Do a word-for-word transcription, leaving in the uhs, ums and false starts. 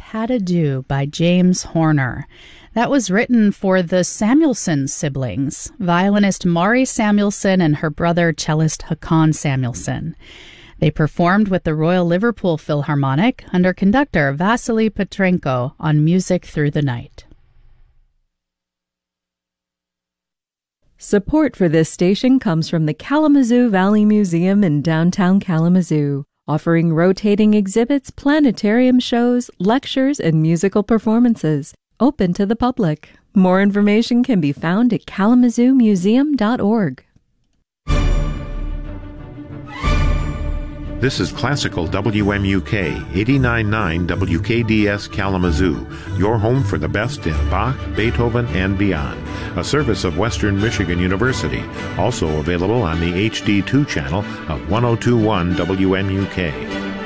Had-a-Do by James Horner. That was written for the Samuelson siblings, violinist Maury Samuelson and her brother cellist Haakon Samuelson. They performed with the Royal Liverpool Philharmonic under conductor Vasily Petrenko on Music Through the Night. Support for this station comes from the Kalamazoo Valley Museum in downtown Kalamazoo, offering rotating exhibits, planetarium shows, lectures, and musical performances, open to the public. More information can be found at kalamazoo museum dot org. This is Classical W M U K, eighty-nine point nine W K D S Kalamazoo, your home for the best in Bach, Beethoven, and beyond. A service of Western Michigan University, also available on the H D two channel of one oh two point one W M U K.